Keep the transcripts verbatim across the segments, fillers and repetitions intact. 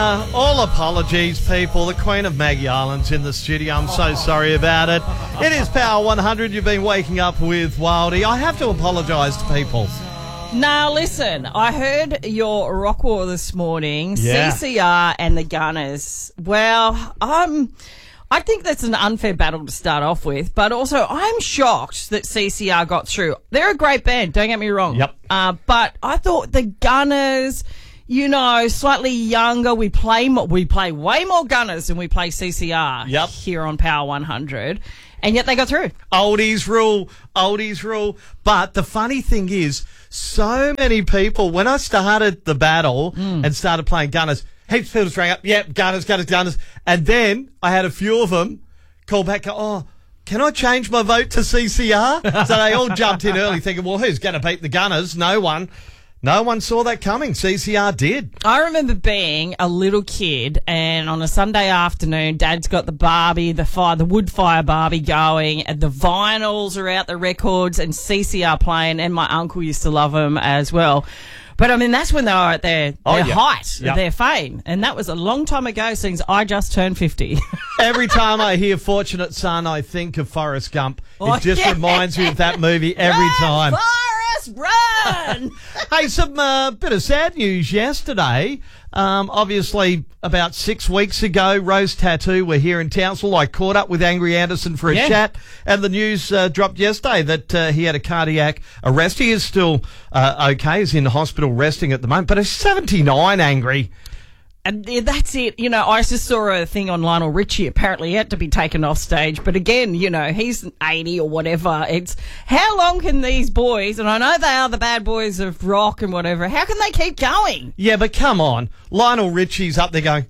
Uh, all apologies, people. The Queen of Maggie Island's in the studio. I'm so sorry about it. It is Power one hundred. You've been waking up with Wildy. I have to apologise to people. Now, listen, I heard your rock war this morning, Yeah. C C R and the Gunners. Well, um, I think that's an unfair battle to start off with, but also I'm shocked that C C R got through. They're a great band, don't get me wrong. Yep. Uh, but I thought the Gunners, you know, slightly younger, we play mo- we play way more Gunners than we play C C R Yep. here on Power one hundred, and yet they got through. Oldies rule, oldies rule. But the funny thing is, so many people, when I started the battle Mm. and started playing Gunners, heaps of people just rang up, yep, Gunners, Gunners, Gunners. And then I had a few of them call back, go, oh, can I change my vote to C C R? So they all jumped in early thinking, well, who's going to beat the Gunners? No one. No one saw that coming. C C R did. I remember being a little kid, and on a Sunday afternoon, Dad's got the Barbie, the fire, the wood fire Barbie going, and the vinyls are out, the records, and C C R playing, and my uncle used to love them as well. But, I mean, that's when they were at their, their Oh, yeah. height, Yep. their fame. And that was a long time ago since I just turned fifty. Every time I hear Fortunate Son, I think of Forrest Gump. Oh, It just yeah. reminds me of that movie every Run, time. Forrest, run! Hey, some uh, bit of sad news yesterday. Um, obviously, about six weeks ago, Rose Tattoo were here in Townsville. I caught up with Angry Anderson for a Yeah. chat, and the news uh, dropped yesterday that uh, he had a cardiac arrest. He is still uh, okay. He's in hospital resting at the moment, but he's seventy-nine, Angry. And yeah, that's it. You know, I just saw a thing on Lionel Richie. Apparently, he had to be taken off stage. But again, you know, he's eighty or whatever. It's how long can these boys, and I know they are the bad boys of rock and whatever, how can they keep going? Yeah, but come on. Lionel Richie's up there going,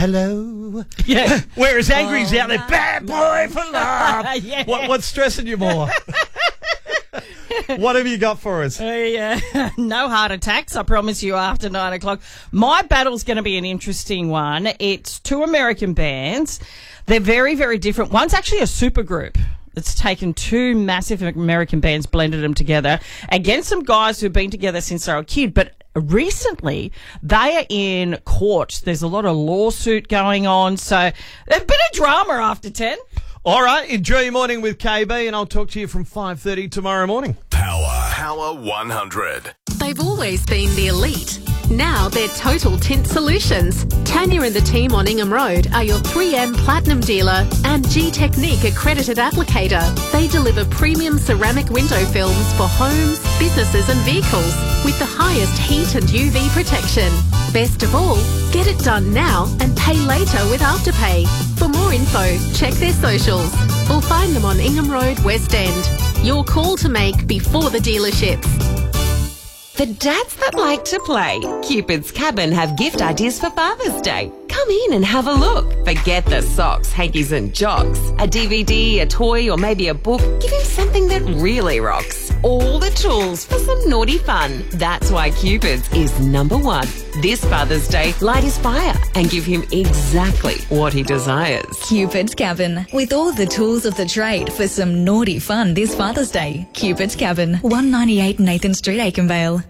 hello. Yeah. Whereas Angry's Oh, out there, no, bad boy for love. Yeah. What, what's stressing you more? What have you got for us? Uh, no heart attacks, I promise you, after nine o'clock. My battle's going to be an interesting one. It's two American bands. They're very, very different. One's actually a supergroup. It's taken two massive American bands, blended them together against some guys who've been together since they were a kid. But recently, they are in court. There's a lot of lawsuit going on. So a bit of drama after ten. All right, enjoy your morning with K B, and I'll talk to you from five thirty tomorrow morning. Power. Power one hundred. They've always been the elite. Now they're Total Tint Solutions. Tanya and the team on Ingham Road are your three M Platinum dealer and G-Technique accredited applicator. They deliver premium ceramic window films for homes, businesses and vehicles with the highest heat and U V protection. Best of all, get it done now and pay later with Afterpay. For more info, check their socials or find them on Ingham Road, West End. Your call to make before the dealerships. For dads that like to play, Cupid's Cabin have gift ideas for Father's Day. Come in and have a look. Forget the socks, hankies and jocks. A D V D, a toy or maybe a book. Give him something that really rocks. All the tools for some naughty fun. That's why Cupid's is number one. This Father's Day, light his fire and give him exactly what he desires. Cupid's Cabin, with all the tools of the trade for some naughty fun this Father's Day. Cupid's Cabin, one ninety-eight Nathan Street, Aikenvale.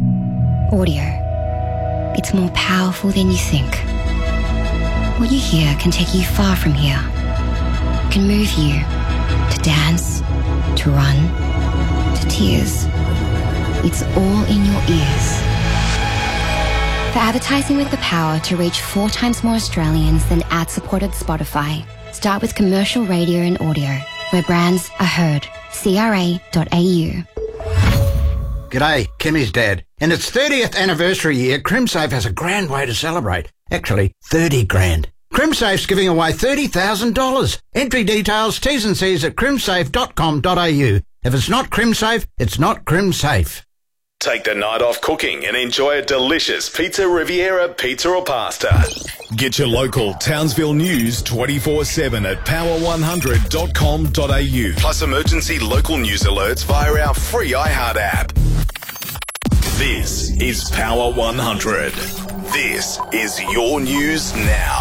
Audio. It's more powerful than you think. What you hear can take you far from here. Can move you to dance, to run, to tears. It's all in your ears. For advertising with the power to reach four times more Australians than ad-supported Spotify, start with commercial radio and audio, where brands are heard. C R A dot A U. G'day, Kimmy's dad. In its thirtieth anniversary year, CrimSafe has a grand way to celebrate. Actually, thirty grand. CrimSafe's giving away thirty thousand dollars. Entry details, T's and C's at crimsafe dot com dot a u. If it's not CrimSafe, it's not CrimSafe. Take the night off cooking and enjoy a delicious Pizza Riviera pizza or pasta. Get your local Townsville news twenty-four seven at power one hundred dot com dot a u. Plus emergency local news alerts via our free iHeart app. This is Power one hundred. This is your news now.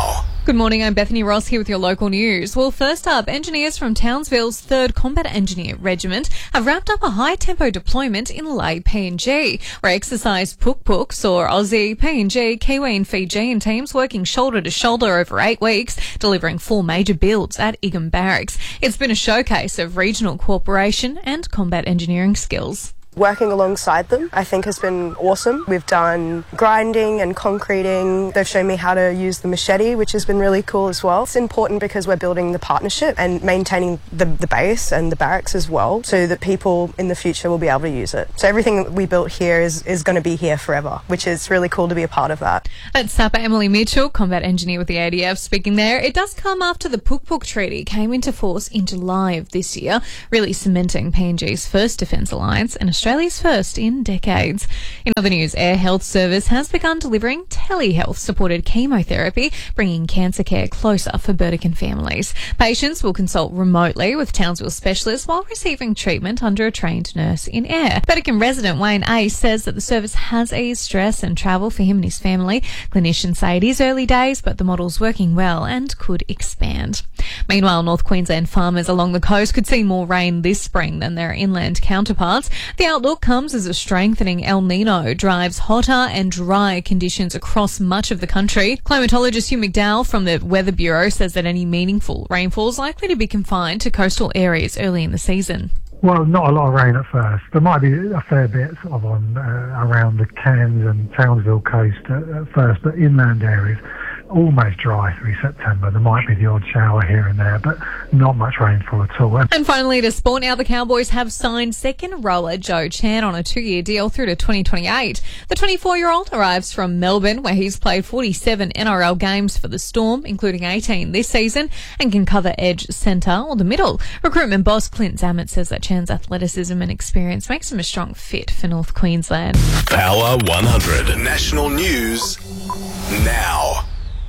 Good morning, I'm Bethany Ross here with your local news. Well, first up, engineers from Townsville's third Combat Engineer Regiment have wrapped up a high-tempo deployment in Lae P N G, where exercise Puk Puk saw Aussie, P N G, Kiwi and Fijian teams working shoulder to shoulder over eight weeks, delivering four major builds at Igum Barracks. It's been a showcase of regional cooperation and combat engineering skills. Working alongside them, I think, has been awesome. We've done grinding and concreting. They've shown me how to use the machete, which has been really cool as well. It's important because we're building the partnership and maintaining the, the base and the barracks as well, so that people in the future will be able to use it. So everything that we built here is, is going to be here forever, which is really cool to be a part of that. That's Sapper Emily Mitchell, combat engineer with the A D F, speaking there. It does come after the Puk Puk Treaty came into force in July of this year, really cementing P N G's first defence alliance and Australia's first in decades. In other news, Air Health Service has begun delivering telehealth-supported chemotherapy, bringing cancer care closer for Burdekin families. Patients will consult remotely with Townsville specialists while receiving treatment under a trained nurse in Air. Burdekin resident Wayne Ace says that the service has eased stress and travel for him and his family. Clinicians say it is early days, but the model's working well and could expand. Meanwhile, North Queensland farmers along the coast could see more rain this spring than their inland counterparts. The outlook comes as a strengthening El Nino drives hotter and drier conditions across much of the country. Climatologist Hugh McDowell from the Weather Bureau says that any meaningful rainfall is likely to be confined to coastal areas early in the season. Well, not a lot of rain at first. There might be a fair bit sort of on uh, around the Cairns and Townsville coast at, at first, but inland areas almost dry through September. There might be the odd shower here and there, but not much rainfall at all. And finally, to sport now, the Cowboys have signed second rower Joe Chan on a two-year deal through to twenty twenty-eight. The twenty-four-year-old arrives from Melbourne, where he's played forty-seven N R L games for the Storm, including eighteen this season, and can cover edge, centre or the middle. Recruitment boss Clint Zammit says that Chan's athleticism and experience makes him a strong fit for North Queensland. Power one hundred National News now.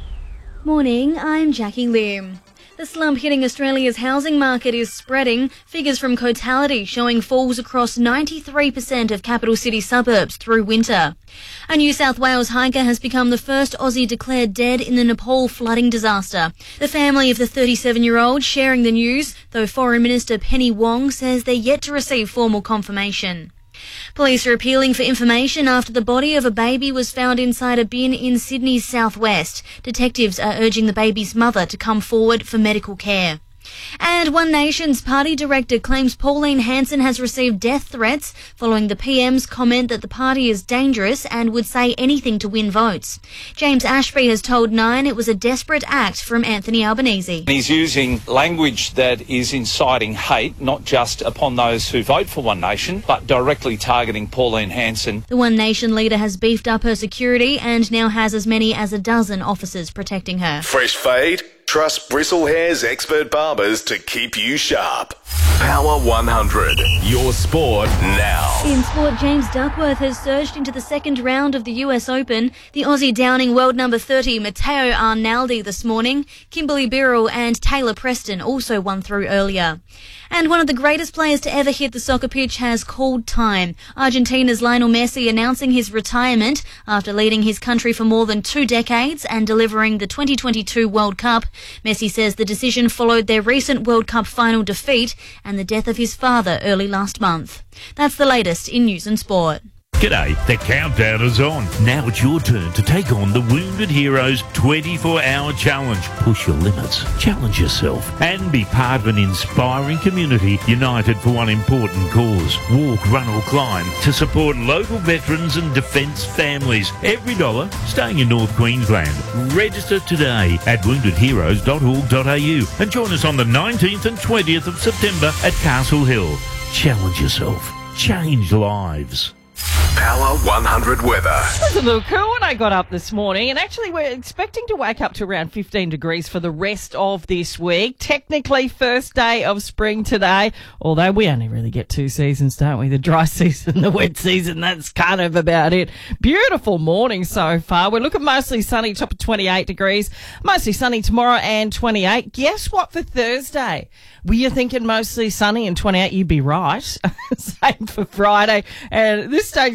Morning, I'm Jackie Lim. The slump hitting Australia's housing market is spreading. Figures from Cotality showing falls across ninety-three percent of capital city suburbs through winter. A New South Wales hiker has become the first Aussie declared dead in the Nepal flooding disaster. The family of the thirty-seven-year-old sharing the news, though Foreign Minister Penny Wong says they're yet to receive formal confirmation. Police are appealing for information after the body of a baby was found inside a bin in Sydney's southwest. Detectives are urging the baby's mother to come forward for medical care. And One Nation's party director claims Pauline Hanson has received death threats following the P M's comment that the party is dangerous and would say anything to win votes. James Ashby has told Nine it was a desperate act from Anthony Albanese. He's using language that is inciting hate, not just upon those who vote for One Nation, but directly targeting Pauline Hanson. The One Nation leader has beefed up her security and now has as many as a dozen officers protecting her. Fresh fade? Trust Bristlehairs expert barbers to keep you sharp. Power one hundred, your sport now. In sport, James Duckworth has surged into the second round of the U S Open. The Aussie downing world number thirty Matteo Arnaldi this morning. Kimberly Birrell and Taylor Preston also won through earlier. And one of the greatest players to ever hit the soccer pitch has called time. Argentina's Lionel Messi announcing his retirement after leading his country for more than two decades and delivering the twenty twenty-two World Cup. Messi says the decision followed their recent World Cup final defeat and the death of his father early last month. That's the latest in news and sport. G'day, the countdown is on. Now it's your turn to take on the Wounded Heroes twenty-four hour challenge. Push your limits, challenge yourself, and be part of an inspiring community united for one important cause. Walk, run or climb to support local veterans and defence families. Every dollar staying in North Queensland. Register today at wounded heroes dot org dot a u and join us on the nineteenth and twentieth of September at Castle Hill. Challenge yourself. Change lives. Power one hundred weather. It was a little cool when I got up this morning, and actually we're expecting to wake up to around fifteen degrees for the rest of this week. Technically first day of spring today, although we only really get two seasons, don't we? The dry season, the wet season, that's kind of about it. Beautiful morning so far. We're looking mostly sunny, top of twenty-eight degrees. Mostly sunny tomorrow and twenty-eight. Guess what for Thursday? Were you thinking mostly sunny and twenty-eight? You'd be right. Same for Friday. And at this stage,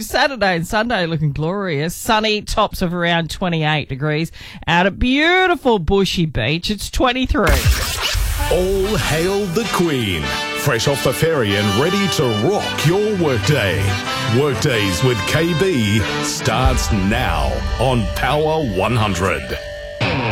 Saturday and Sunday looking glorious. Sunny, tops of around twenty-eight degrees. Out at beautiful Bushy Beach, it's twenty-three. All hail the Queen. Fresh off the ferry and ready to rock your workday. Workdays with K B starts now on Power one hundred.